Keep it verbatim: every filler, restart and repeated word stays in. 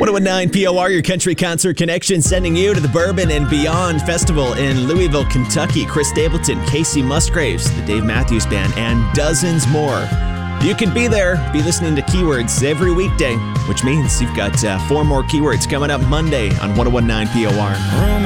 ten P O R, your country concert connection, sending you to the Bourbon and Beyond Festival in Louisville, Kentucky. Chris Stapleton, Casey Musgraves, the Dave Matthews Band, and dozens more. You can be there, be listening to Keywords every weekday, which means you've got uh, four more Keywords coming up Monday on ten P O R.